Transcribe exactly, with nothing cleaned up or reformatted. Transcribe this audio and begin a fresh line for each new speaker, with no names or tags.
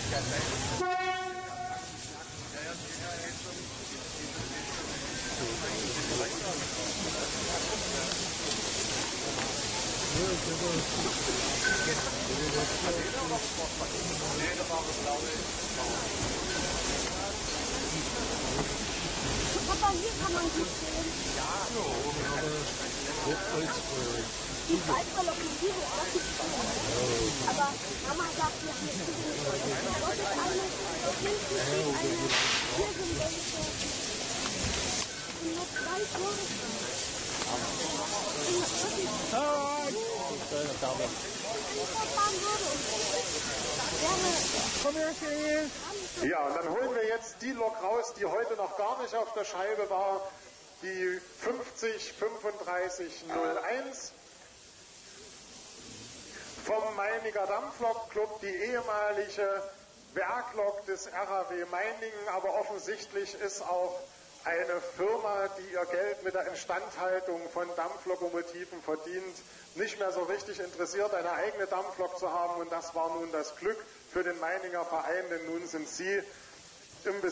Papa, hier kann man gut sehen. Ja, die Preisverlokomotive ist auch nicht schön. Aber Mama sagt, wir sind nicht so. Dort ist eine, dort hinten steht eine, hier sind welche. Und noch zwei Tore.
Ja, und dann holen wir jetzt die Lok raus, die heute noch gar nicht auf der Scheibe war, die fünfzig fünfunddreißig null eins vom Meininger Dampflokclub, die ehemalige Werklok des R A W Meiningen, aber offensichtlich ist auch eine Firma, die ihr Geld mit der Instandhaltung von Dampflokomotiven verdient, nicht mehr so richtig interessiert, eine eigene Dampflok zu haben, und das war nun das Glück für den Meininger Verein, denn nun sind sie im Besitz